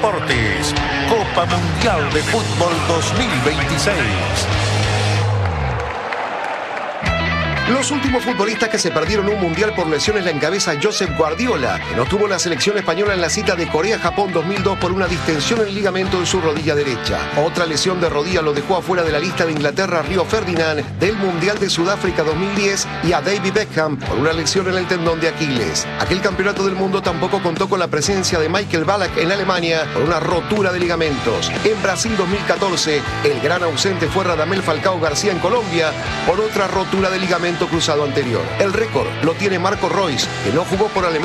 Deportes, Copa Mundial de Fútbol 2026. Los últimos futbolistas que se perdieron un mundial por lesiones la encabeza Josep Guardiola, que no tuvo la selección española en la cita de Corea-Japón 2002 por una distensión en el ligamento de su rodilla derecha. Otra lesión de rodilla lo dejó afuera de la lista de Inglaterra a Río Ferdinand del Mundial de Sudáfrica 2010 y a David Beckham por una lesión en el tendón de Aquiles. Aquel campeonato del mundo tampoco contó con la presencia de Michael Ballack en Alemania por una rotura de ligamentos. En Brasil 2014, el gran ausente fue Radamel Falcao García en Colombia por otra rotura de ligamento cruzado anterior. El récord lo tiene Marco Reus, que no jugó por Alemania